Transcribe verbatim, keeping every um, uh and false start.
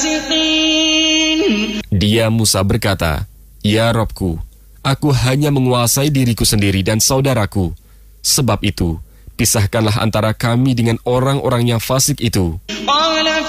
Dia Musa berkata, "Ya Robku, aku hanya menguasai diriku sendiri dan saudaraku. Sebab itu, pisahkanlah antara kami dengan orang-orang yang fasik itu."